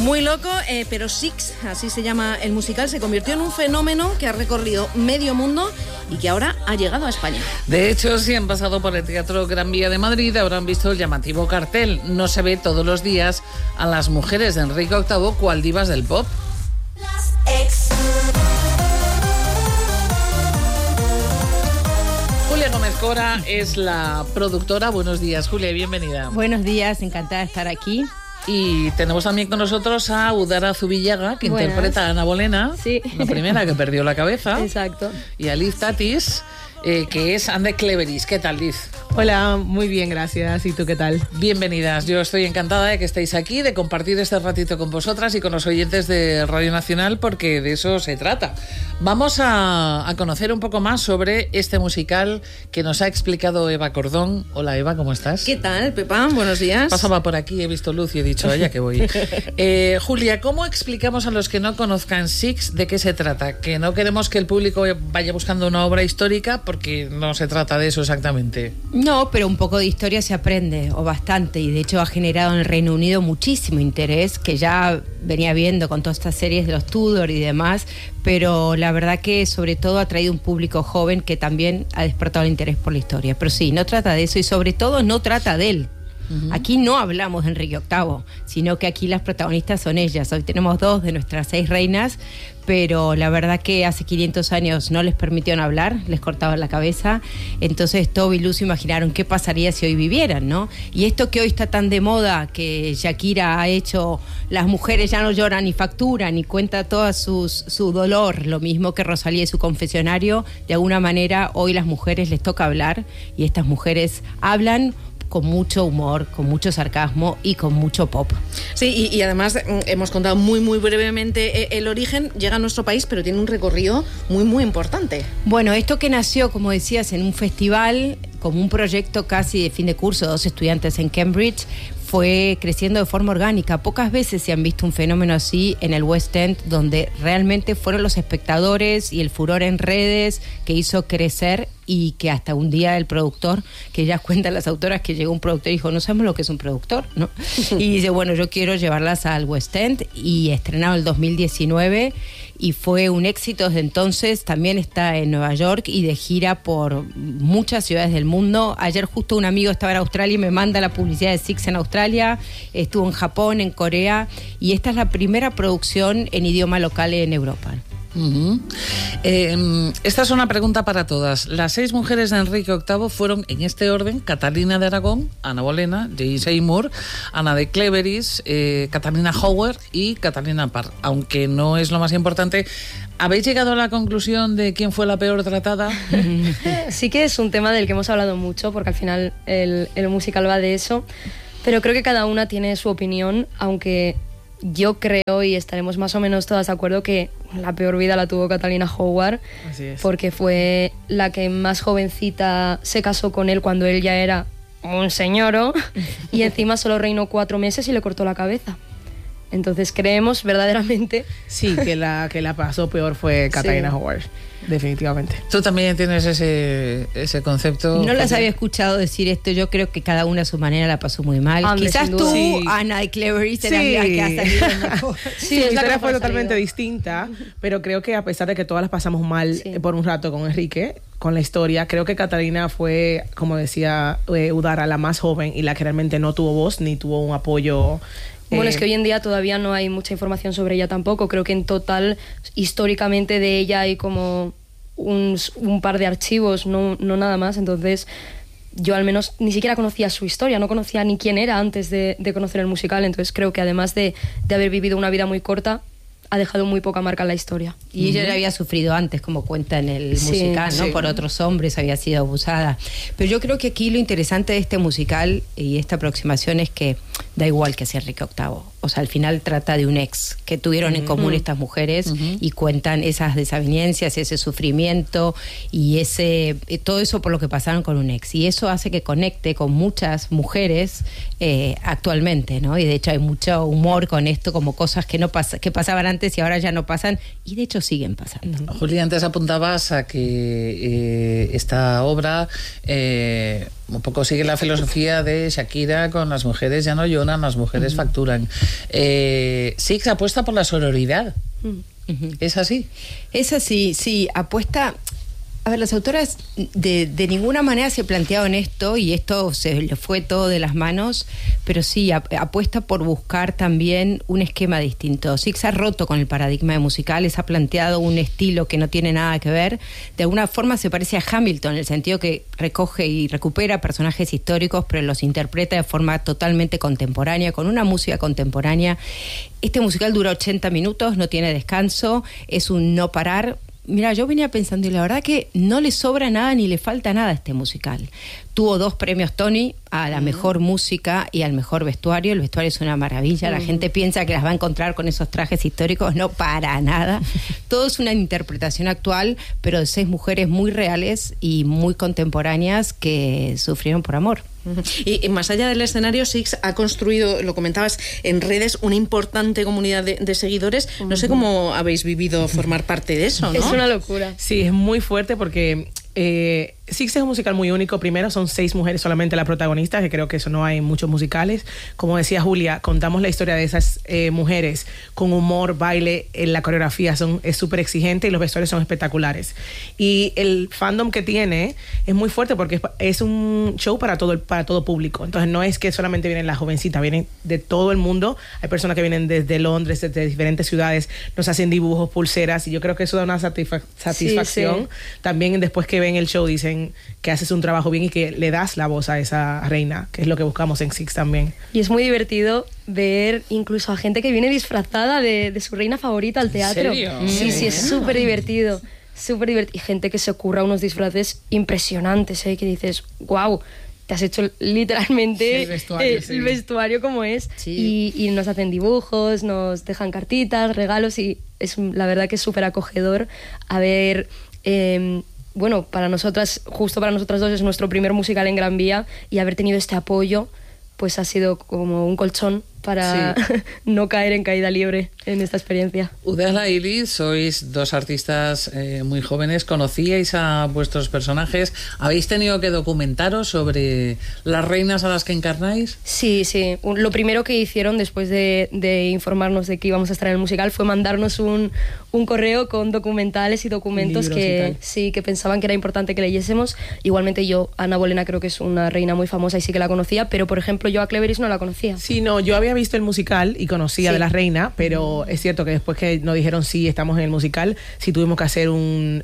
Muy loco, pero Six, así se llama el musical, se convirtió en un fenómeno que ha recorrido medio mundo y que ahora ha llegado a España. De hecho, si han pasado por el Teatro Gran Vía de Madrid, habrán visto el llamativo cartel. No se ve todos los días a las mujeres de Enrique VIII cual divas del pop. Las ex. Julia Gómez Cora es la productora. Buenos días, Julia, bienvenida. Buenos días, encantada de estar aquí. Y tenemos también con nosotros a Udara Zubillaga, que interpreta a Ana Bolena, sí, la primera que perdió la cabeza. Exacto. Y a Liz Tatis, que es And the Cleverys. ¿Qué tal, Liz? Hola, muy bien, gracias. ¿Y tú qué tal? Bienvenidas. Yo estoy encantada de que estéis aquí, de compartir este ratito con vosotras y con los oyentes de Radio Nacional, porque de eso se trata. Vamos a conocer un poco más sobre este musical que nos ha explicado Eva Cordón. Hola, Eva, ¿cómo estás? ¿Qué tal, Pepa? Buenos días. Pasaba por aquí, he visto luz y he dicho, allá que voy. Julia, ¿cómo explicamos a los que no conozcan Six de qué se trata? Que no queremos que el público vaya buscando una obra histórica, porque no se trata de eso exactamente. No, pero un poco de historia se aprende, o bastante, y de hecho ha generado en el Reino Unido muchísimo interés, que ya venía viendo con todas estas series de los Tudor y demás, pero la verdad que sobre todo ha traído un público joven que también ha despertado el interés por la historia. Pero sí, no trata de eso y sobre todo no trata de él. Aquí no hablamos de Enrique VIII, sino que aquí las protagonistas son ellas. Hoy tenemos 2 de nuestras 6 reinas, pero la verdad que hace 500 años no les permitieron hablar, les cortaban la cabeza. Entonces Toby y Lucy imaginaron qué pasaría si hoy vivieran, ¿no? Y esto que hoy está tan de moda, que Shakira ha hecho, las mujeres ya no lloran ni facturan, ni cuenta todo su dolor, lo mismo que Rosalía y su confesionario, de alguna manera hoy las mujeres les toca hablar, y estas mujeres hablan con mucho humor, con mucho sarcasmo y con mucho pop. Sí, y además hemos contado muy brevemente el origen. Llega a nuestro país, pero tiene un recorrido muy importante. Bueno, esto que nació, como decías, en un festival, como un proyecto casi de fin de curso, 2 estudiantes en Cambridge, fue creciendo de forma orgánica. Pocas veces se han visto un fenómeno así en el West End, donde realmente fueron los espectadores y el furor en redes que hizo crecer, y que hasta un día el productor, que ya cuentan las autoras que llegó un productor y dijo, no sabemos lo que es un productor, ¿no? Y dice, bueno, yo quiero llevarlas al West End, y estrenado el 2019 y fue un éxito desde entonces. También está en Nueva York y de gira por muchas ciudades del mundo. Ayer justo un amigo estaba en Australia y me manda la publicidad de Six en Australia, estuvo en Japón, en Corea, y esta es la primera producción en idioma local en Europa. Esta es una pregunta para todas. Las 6 mujeres de Enrique VIII fueron, en este orden, Catalina de Aragón, Ana Bolena, Jane Seymour, Ana de Cleverys, Catalina Howard y Catalina Parr. Aunque no es lo más importante, ¿habéis llegado a la conclusión de quién fue la peor tratada? Sí que es un tema del que hemos hablado mucho, porque al final el musical va de eso, pero creo que cada una tiene su opinión, aunque yo creo, y estaremos más o menos todas de acuerdo, que la peor vida la tuvo Catalina Howard. Así es. Porque fue la que más jovencita se casó con él cuando él ya era un señoro, y encima solo reinó 4 meses y le cortó la cabeza. Entonces creemos verdaderamente... Sí, que la pasó peor fue Catalina Howard, definitivamente. ¿Tú también tienes ese concepto? No las había escuchado decir esto. Yo creo que cada una a su manera la pasó muy mal. Hombre, Quizás sin tú, duda. Sí. Ana de Cleverys, serás la que ha salido mejor. Sí, la historia fue totalmente distinta, pero creo que a pesar de que todas las pasamos mal por un rato con Enrique, con la historia, creo que Catalina fue, como decía Udara, la más joven y la que realmente no tuvo voz ni tuvo un apoyo. Bueno, es que hoy en día todavía no hay mucha información sobre ella tampoco. Creo que en total, históricamente de ella hay como un par de archivos, no nada más. Entonces, yo al menos ni siquiera conocía su historia, no conocía ni quién era antes de conocer el musical. Entonces creo que además de haber vivido una vida muy corta, ha dejado muy poca marca en la historia. Y ella ya había sufrido antes, como cuenta en el musical, ¿no? Sí. Por otros hombres, había sido abusada. Pero yo creo que aquí lo interesante de este musical y esta aproximación es que da igual que sea Enrique VIII. O sea, al final trata de un ex que tuvieron en común estas mujeres y cuentan esas desavenencias, ese sufrimiento y todo eso por lo que pasaron con un ex. Y eso hace que conecte con muchas mujeres actualmente, ¿no? Y de hecho hay mucho humor con esto, como cosas que pasaban antes y ahora ya no pasan, y de hecho siguen pasando. Julia, antes apuntabas a que esta obra un poco sigue la filosofía de Shakira con las mujeres ya no lloran, las mujeres facturan. Six apuesta por la sororidad. ¿Es así? Es así, sí, apuesta. A ver, las autoras de ninguna manera se plantearon esto, y esto se le fue todo de las manos, pero sí, apuesta por buscar también un esquema distinto. Six ha roto con el paradigma de musicales, ha planteado un estilo que no tiene nada que ver. De alguna forma se parece a Hamilton, en el sentido que recoge y recupera personajes históricos, pero los interpreta de forma totalmente contemporánea, con una música contemporánea. Este musical dura 80 minutos, no tiene descanso, es un no parar. Mira, yo venía pensando y la verdad que no le sobra nada ni le falta nada a este musical. Tuvo 2 premios Tony a la mejor música y al mejor vestuario. El vestuario es una maravilla. La gente piensa que las va a encontrar con esos trajes históricos. No, para nada. Todo es una interpretación actual, pero de 6 mujeres muy reales y muy contemporáneas que sufrieron por amor. Y más allá del escenario, Six ha construido, lo comentabas, en redes, una importante comunidad de seguidores. No sé cómo habéis vivido formar parte de eso, ¿no? Es una locura. Sí, es muy fuerte porque Six es un musical muy único. Primero, son 6 mujeres solamente las protagonistas, que creo que eso no hay en muchos musicales. Como decía Julia, contamos la historia de esas mujeres con humor, baile, la coreografía es súper exigente y los vestuarios son espectaculares. Y el fandom que tiene es muy fuerte porque es un show para todo público. Entonces no es que solamente vienen las jovencitas, vienen de todo el mundo. Hay personas que vienen desde Londres, desde diferentes ciudades, nos hacen dibujos, pulseras, y yo creo que eso da una satisfacción. Sí. También después que ven el show dicen que haces un trabajo bien y que le das la voz a esa reina, que es lo que buscamos en Six también. Y es muy divertido ver incluso a gente que viene disfrazada de su reina favorita al teatro. ¿En serio? Sí, es súper divertido. Súper divertido. Y gente que se ocurra unos disfraces impresionantes, que dices, wow, te has hecho literalmente el vestuario como es. Sí. Y nos hacen dibujos, nos dejan cartitas, regalos, y la verdad que es súper acogedor a ver. Bueno, justo para nosotras dos es nuestro primer musical en Gran Vía, y haber tenido este apoyo pues ha sido como un colchón para no caer en caída libre en esta experiencia. Udala y Liz, sois 2 artistas muy jóvenes, conocíais a vuestros personajes, ¿habéis tenido que documentaros sobre las reinas a las que encarnáis? Sí. Lo primero que hicieron después de informarnos de que íbamos a estar en el musical fue mandarnos un correo con documentales y documentos que pensaban que era importante que leyésemos. Igualmente yo, Ana Bolena, creo que es una reina muy famosa y sí que la conocía, pero por ejemplo yo a Cleveris no la conocía. Sí, no, yo había visto el musical y conocía de la reina, pero es cierto que después que nos dijeron sí, estamos en el musical, sí tuvimos que hacer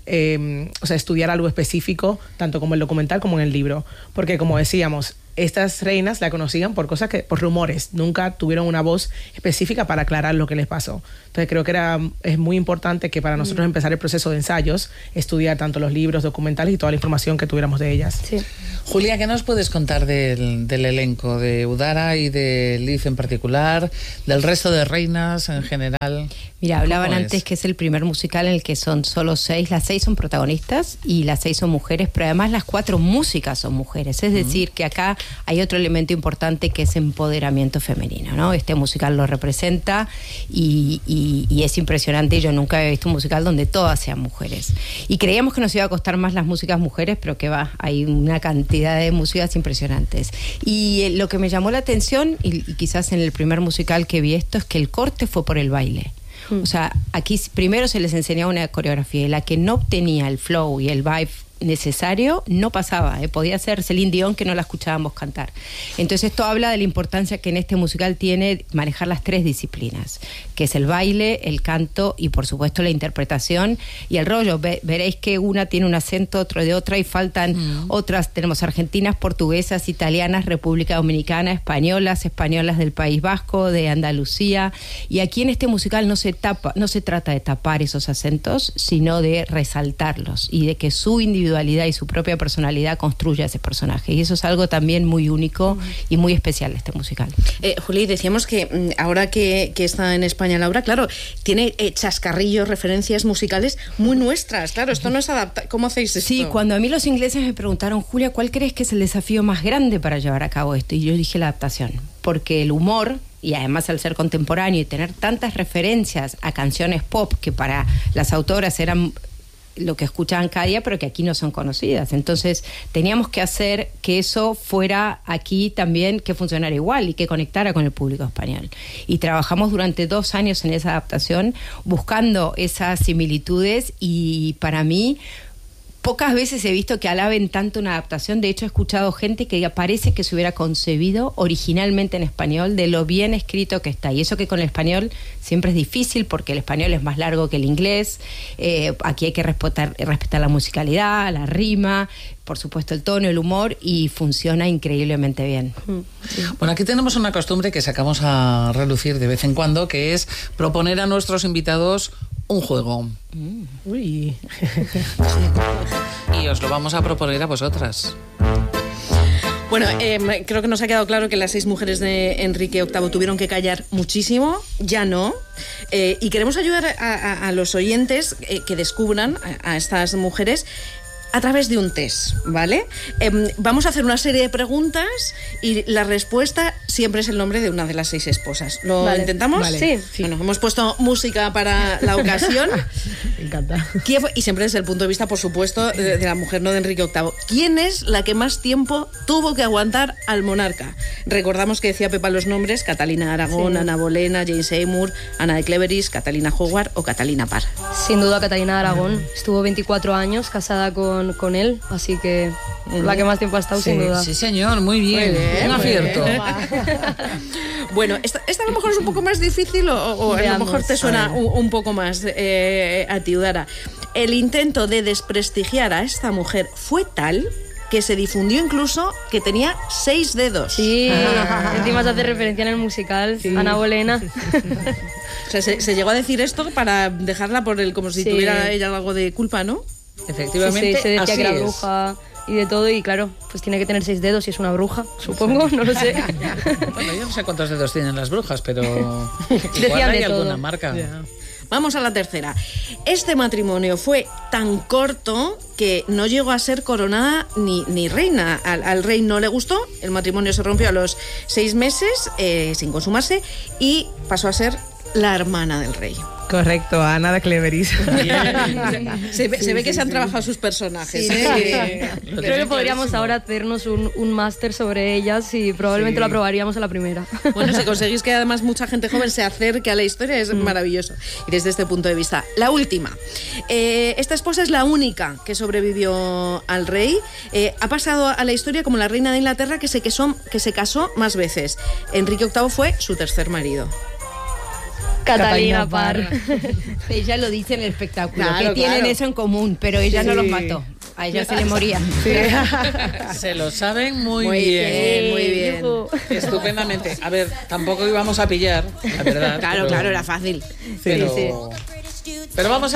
estudiar algo específico, tanto como el documental como en el libro, porque como decíamos, estas reinas la conocían por por rumores, nunca tuvieron una voz específica para aclarar lo que les pasó. Entonces creo que es muy importante que para nosotros empezar el proceso de ensayos, estudiar tanto los libros, documentales y toda la información que tuviéramos de ellas. Sí. Julia, ¿qué nos puedes contar del elenco de Udara y de Liz en particular, del resto de reinas en general? Mira, hablaban antes que es el primer musical en el que son solo 6, las 6 son protagonistas y las 6 son mujeres, pero además las 4 músicas son mujeres, es decir, que acá hay otro elemento importante que es empoderamiento femenino, ¿no? Este musical lo representa y es impresionante. Yo nunca había visto un musical donde todas sean mujeres. Y creíamos que nos iba a costar más las músicas mujeres, pero que va, hay una cantidad de músicas impresionantes. Y lo que me llamó la atención, y quizás en el primer musical que vi esto, es que el corte fue por el baile. O sea, aquí primero se les enseñaba una coreografía y la que no obtenía el flow y el vibe necesario no pasaba, podía ser Celine Dion que no la escuchábamos cantar. Entonces esto habla de la importancia que en este musical tiene manejar las 3 disciplinas, que es el baile, el canto y por supuesto la interpretación y el rollo. Veréis que una tiene un acento, otro de otra, y faltan otras. Tenemos argentinas, portuguesas, italianas, República Dominicana, españolas del País Vasco, de Andalucía, y aquí en este musical no se trata de tapar esos acentos, sino de resaltarlos y de que su individualidad y su propia personalidad construya ese personaje, y eso es algo también muy único y muy especial de este musical. Juli, decíamos que ahora que está en España Laura, claro, tiene chascarrillos, referencias musicales muy nuestras, claro, esto no es adaptado. ¿Cómo hacéis esto? Sí, cuando a mí los ingleses me preguntaron, Julia, ¿cuál crees que es el desafío más grande para llevar a cabo esto? Y yo dije la adaptación, porque el humor, y además al ser contemporáneo y tener tantas referencias a canciones pop que para las autoras eran lo que escuchaban cada día, pero que aquí no son conocidas. Entonces teníamos que hacer que eso fuera aquí también, que funcionara igual y que conectara con el público español. Y trabajamos durante 2 años en esa adaptación, buscando esas similitudes, y para mí pocas veces he visto que alaben tanto una adaptación. De hecho, he escuchado gente que parece que se hubiera concebido originalmente en español, de lo bien escrito que está. Y eso que con el español siempre es difícil, porque el español es más largo que el inglés. Aquí hay que respetar la musicalidad, la rima, por supuesto el tono, el humor, y funciona increíblemente bien. Bueno, aquí tenemos una costumbre que sacamos a relucir de vez en cuando, que es proponer a nuestros invitados un juego. Uy. Y os lo vamos a proponer a vosotras. Bueno, creo que nos ha quedado claro que las 6 mujeres de Enrique VIII tuvieron que callar muchísimo, ya no. Y queremos ayudar a los oyentes que descubran a estas mujeres a través de un test, ¿vale? Vamos a hacer una serie de preguntas y la respuesta siempre es el nombre de una de las 6 esposas. ¿Lo intentamos? Vale. Sí. Bueno, hemos puesto música para la ocasión. Me encanta. Y siempre desde el punto de vista, por supuesto, de la mujer, no de Enrique VIII. ¿Quién es la que más tiempo tuvo que aguantar al monarca? Recordamos que decía Pepa los nombres: Catalina de Aragón, Ana Bolena, Jane Seymour, Ana de Cleveris, Catalina Howard o Catalina Parr. Sin duda Catalina de Aragón. Estuvo 24 años casada con él, así que la que más tiempo ha estado, sin duda. Sí, señor, muy bien. Un acierto. Bueno, esta a lo mejor es un poco más difícil o a lo mejor te suena un poco más a ti, Udara. El intento de desprestigiar a esta mujer fue tal que se difundió incluso que tenía 6 dedos. Sí, encima se hace referencia en el musical, Ana Bolena. O sea, se llegó a decir esto para dejarla por como si tuviera ella algo de culpa, ¿no? Efectivamente, se decía así que era es. bruja y de todo, y claro, pues tiene que tener 6 dedos y es una bruja, supongo, no lo sé. Bueno, yo no sé cuántos dedos tienen las brujas, pero Decían igual hay de todo. alguna marca. Yeah. Vamos a la tercera. Este matrimonio fue tan corto que no llegó a ser coronada ni reina. Al rey no le gustó, el matrimonio se rompió a los 6 meses, sin consumarse, y pasó a ser la hermana del rey. Correcto, Ana de Cleveris. Se ve que se han trabajado sus personajes. Sí, creo que podríamos ahora hacernos un máster sobre ellas y probablemente lo aprobaríamos a la primera. Bueno, si conseguís que además mucha gente joven se acerque a la historia, es maravilloso. Y desde este punto de vista, la última. Esta esposa es la única que sobrevivió al rey. Ha pasado a la historia como la reina de Inglaterra que se casó más veces. Enrique VIII fue su tercer marido. Catalina Parr. Ella lo dice en el espectáculo, Claro, que tienen claro. eso en común, pero ella no los mató. A ella se le moría. Se lo saben muy Muy bien. muy bien. Yujú. Estupendamente. A ver, tampoco íbamos a pillar, la verdad. Claro, pero- era fácil. Pero vamos a